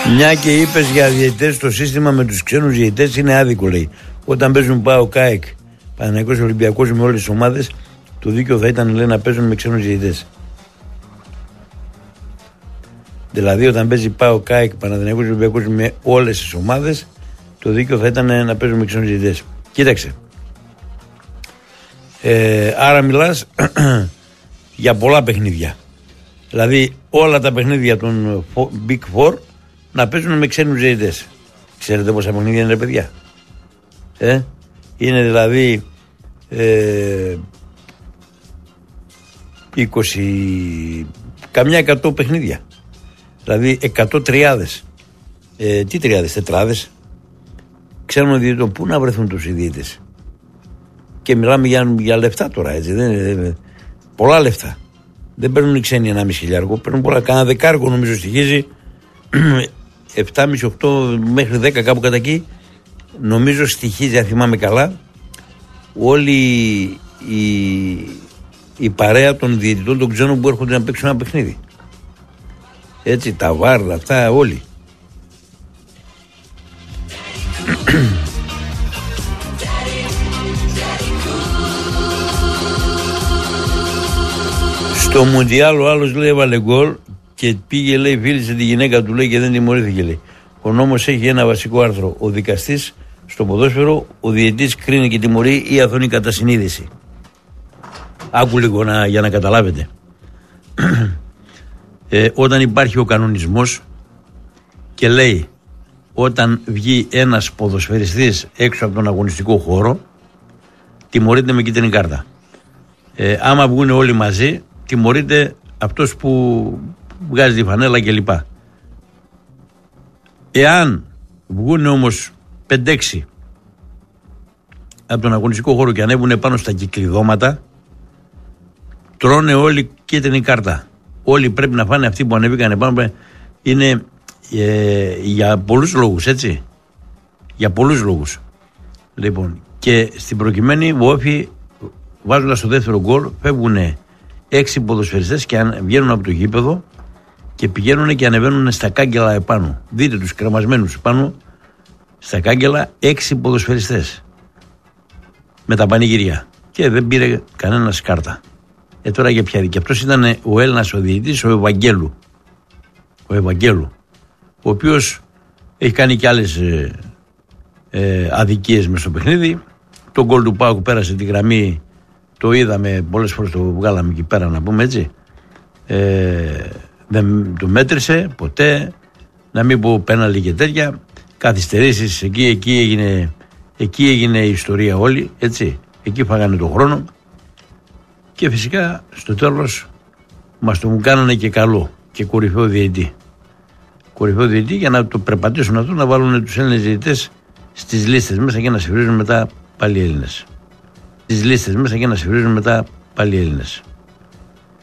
Μια και είπες για διαιτητές, το σύστημα με τους ξένους διαιτητές είναι άδικο, λέει. Όταν παίζουν ΠΑΟΚ, ΑΕΚ, Παναθηναϊκός, Ολυμπιακός με όλες τις ομάδες, το δίκαιο θα ήταν, λέει, να παίζουν με ξένους διαιτητές. Δηλαδή, όταν παίζει ΠΑΟΚ, ΑΕΚ, Παναθηναϊκός, Ολυμπιακός με όλες τις ομάδες, το δίκαιο θα ήταν να παίζουν με ξένους διαιτητές. Κοίταξε. Άρα μιλάς για πολλά παιχνίδια. Δηλαδή, όλα τα παιχνίδια των Big Four να παίζουν με ξένους διαιτητές. Ξέρετε πόσα παιχνίδια είναι, ρε παιδιά? Είναι δηλαδή 20, καμιά 100 παιχνίδια. Δηλαδή 100 τριάδες. Τι τριάδες, τετράδες. Ξέρουμε διαιτητών, πού να βρεθούν τους διαιτητές. Και μιλάμε για λεφτά τώρα, έτσι. Πολλά λεφτά. Δεν παίρνουν οι ξένοι 1.500, παίρνουν πολλά. Κάνα δεκάρικο νομίζω στοιχίζει 7,5-8 μέχρι 10 κάπου κατά εκεί. Νομίζω στοιχίζει, αν θυμάμαι καλά, όλη η παρέα των διαιτητών των ξένων που έρχονται να παίξουν ένα παιχνίδι. Έτσι, τα βάρ, αυτά όλοι. Στο Μουντιάλ ο άλλος, λέει, έβαλε γκολ και πήγε, λέει, φίλησε τη γυναίκα του, λέει, και δεν τιμωρήθηκε, λέει. Ο νόμος έχει ένα βασικό άρθρο. Ο δικαστής στο ποδόσφαιρο, ο διαιτητής κρίνει και τιμωρεί ή αθώνει κατά συνείδηση. Άκου λίγο για να καταλάβετε. Όταν υπάρχει ο κανονισμός και λέει όταν βγει ένας ποδοσφαιριστής έξω από τον αγωνιστικό χώρο, τιμωρείται με κίτρινη κάρτα. Άμα βγουν όλοι μαζί, τιμωρείται αυτός που βγάζει τη φανέλα κλπ. Εάν βγουν όμως 5-6 από τον αγωνιστικό χώρο και ανέβουν πάνω στα κυκλειδώματα, τρώνε όλοι κίτρινη κάρτα. Όλοι πρέπει να φάνε, αυτοί που ανέβηκαν πάνω. Είναι για πολλούς λόγους, έτσι. Για πολλούς λόγους. Λοιπόν, και στην προκειμένη Βόφη, βάζοντας το δεύτερο γκολ, φεύγουν 6 ποδοσφαιριστές και βγαίνουν από το γήπεδο και πηγαίνουν και ανεβαίνουν στα κάγκελα επάνω. Δείτε τους κρεμασμένους επάνω στα κάγκελα, 6 ποδοσφαιριστές με τα πανηγυριά. Και δεν πήρε κανένας κάρτα. Τώρα για ποια. Και αυτός ήταν ο Έλληνας ο διαιτητής, ο Ευαγγέλου. Ο οποίος έχει κάνει και άλλες αδικίες μες στο παιχνίδι. Το γκολ του ΠΑΟΚ πέρασε τη γραμμή, το είδαμε πολλές φορές, το βγάλαμε εκεί πέρα, να πούμε έτσι. Δεν το μέτρησε ποτέ, να μην πω πέναλτι και τέτοια. Καθυστερήσεις, εκεί έγινε η ιστορία όλη, έτσι. Εκεί φάγανε τον χρόνο. Και φυσικά στο τέλος μας το κάνανε και καλό και κορυφαίο διαιτητή. Για να το περπατήσουν αυτό, να βάλουν τους Έλληνες διαιτητές στις λίστες μέσα και να συμφρίζουν μετά πάλι Έλληνες.